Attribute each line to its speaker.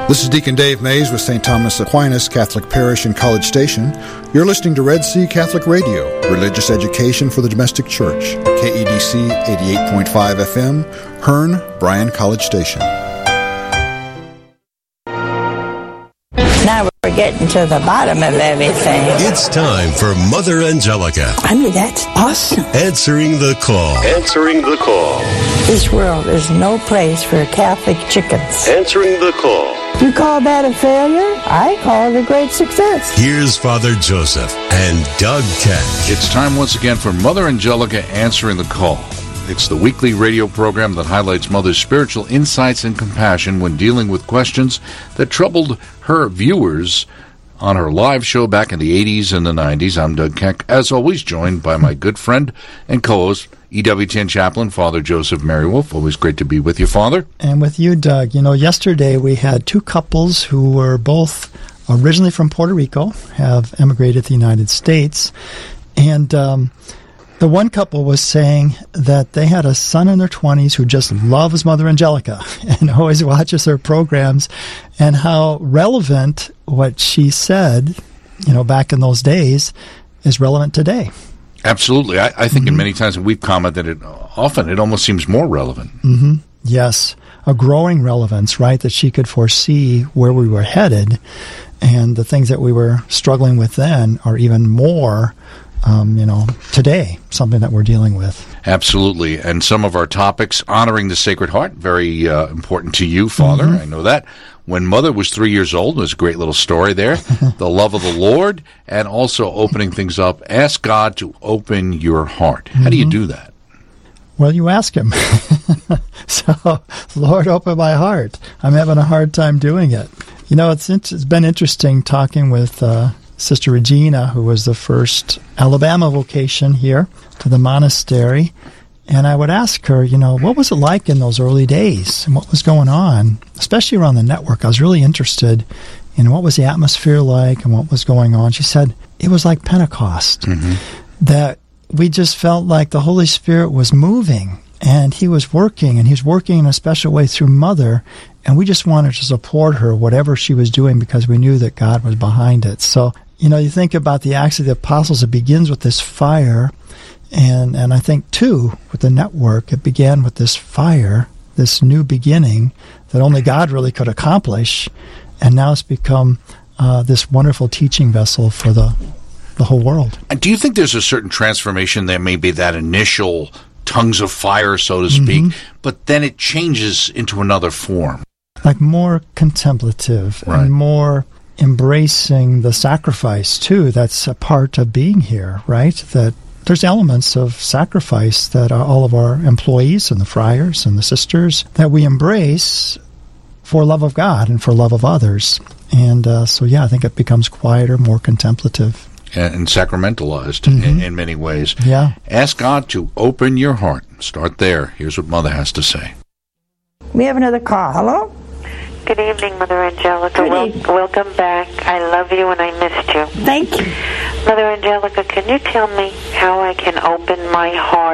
Speaker 1: This is Deacon Dave Mays with St. Thomas Aquinas Catholic Parish in College Station. You're listening to Red Sea Catholic Radio, religious education for the domestic church. KEDC 88.5 FM, Hearn, Bryan College Station.
Speaker 2: Now we're getting to the bottom of everything.
Speaker 3: It's time for Mother Angelica.
Speaker 2: I mean, that's awesome.
Speaker 3: Answering the call. Answering the call.
Speaker 2: This world is no place for Catholic chickens.
Speaker 3: Answering the call.
Speaker 2: You call that a failure? I call it a great success.
Speaker 3: Here's Father Joseph and Doug Keck.
Speaker 4: It's time once again for Mother Angelica Answering the Call. It's the weekly radio program that highlights Mother's spiritual insights and compassion when dealing with questions that troubled her viewers on her live show back in the 80s and the 90s. I'm Doug Keck, as always, joined by my good friend and co-host, EWTN Chaplain, Father Joseph Merriwolf. Always great to be with you, Father.
Speaker 5: And with you, Doug. You know, yesterday we had two couples who were both originally from Puerto Rico, have emigrated to the United States, and the one couple was saying that they had a son in their 20s who just loves Mother Angelica and always watches her programs, and how relevant what she said, you know, back in those days is relevant today.
Speaker 4: Absolutely. I think in many times we've commented it often, it almost seems more relevant.
Speaker 5: Mm-hmm. Yes. A growing relevance, right, that she could foresee where we were headed, and the things that we were struggling with then are even more today, something that we're dealing with.
Speaker 4: Absolutely. And some of our topics, honoring the Sacred Heart, very important to you, Father. I know that. When Mother was 3 years old, there's a great little story there. The love of the Lord, and also opening things up. Ask God to open your heart. How do you do that?
Speaker 5: Well, you ask Him. So, Lord, open my heart. I'm having a hard time doing it. You know, it's been interesting talking with Sister Regina, who was the first Alabama vocation here to the monastery. And I would ask her, you know, what was it like in those early days and what was going on, especially around the network? I was really interested in what was the atmosphere like and what was going on. She said it was like Pentecost, that we just felt like the Holy Spirit was moving and He was working, and He's working in a special way through Mother. And we just wanted to support her, whatever she was doing, because we knew that God was behind it. So, you know, you think about the Acts of the Apostles, it begins with this fire. And I think, too, with the network, it began with this fire, this new beginning that only God really could accomplish. And now it's become this wonderful teaching vessel for the whole world.
Speaker 4: And do you think there's a certain transformation there, maybe that initial tongues of fire, so to speak, but then it changes into another form?
Speaker 5: Like more contemplative and more embracing the sacrifice, too. That's a part of being here, right? That there's elements of sacrifice that all of our employees and the friars and the sisters that we embrace for love of God and for love of others. And I think it becomes quieter, more contemplative.
Speaker 4: And sacramentalized in many ways.
Speaker 5: Yeah.
Speaker 4: Ask God to open your heart. Start there. Here's what Mother has to say.
Speaker 2: We have another call. Hello?
Speaker 6: Good evening, Mother Angelica. Welcome back. I love you and I missed you.
Speaker 2: Thank you.
Speaker 6: Mother Angelica, can you tell me how I can open my heart